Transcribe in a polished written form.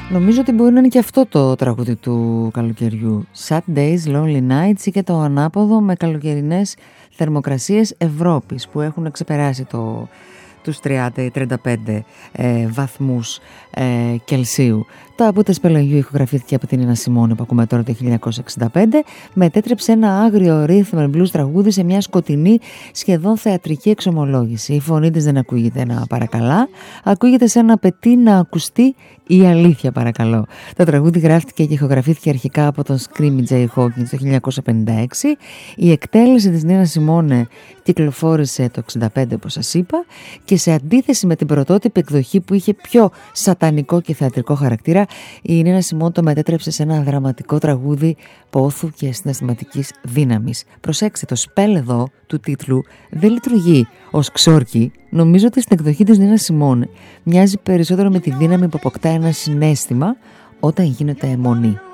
Νομίζω ότι μπορεί να είναι και αυτό το τραγούδι του καλοκαιριού. Sad Days, Lonely Nights, ή και το ανάποδο με καλοκαιρινές θερμοκρασίες Ευρώπης που έχουν ξεπεράσει τους 30-35 βαθμούς Κελσίου. Το Από τες Πελαγιού ηχογραφήθηκε από την Νίνα Σιμone που ακούμε τώρα το 1965. Μετέτρεψε ένα άγριο rhythm and blues τραγούδι σε μια σκοτεινή, σχεδόν θεατρική εξομολόγηση. Η φωνή της δεν ακούγεται να παρακαλά, ακούγεται σαν να απαιτεί να ακουστεί η αλήθεια, παρακαλώ. Το τραγούδι γράφτηκε και ηχογραφήθηκε αρχικά από τον Screaming Jay Hawkins το 1956. Η εκτέλεση της Νίνα Σιμone κυκλοφόρησε το 1965, όπως σας είπα, και σε αντίθεση με την πρωτότυπη εκδοχή που είχε πιο σατανικό και θεατρικό χαρακτήρα, η Νίνα Σιμone το μετέτρεψε σε ένα δραματικό τραγούδι πόθου και συναισθηματικής δύναμης. Προσέξτε, το σπέλ εδώ του τίτλου δεν λειτουργεί ως ξόρκι. Νομίζω ότι στην εκδοχή της Νίνα Σιμone μοιάζει περισσότερο με τη δύναμη που αποκτά ένα συναίσθημα όταν γίνεται αιμονή.